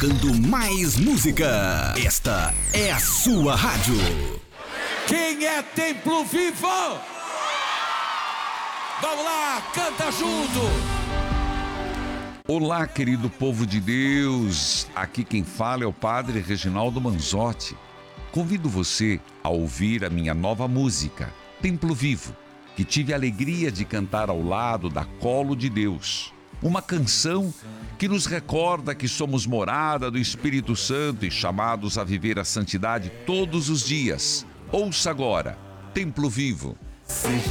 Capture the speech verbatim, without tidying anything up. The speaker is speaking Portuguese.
tocando mais música. Esta é a sua rádio. Quem é Templo Vivo? Vamos lá, canta junto. Olá, querido povo de Deus. Aqui quem fala é o Padre Reginaldo Manzotti. Convido você a ouvir a minha nova música, Templo Vivo, que tive a alegria de cantar ao lado da Colo de Deus. Uma canção que nos recorda que somos morada do Espírito Santo e chamados a viver a santidade todos os dias. Ouça agora, Templo Vivo. Seja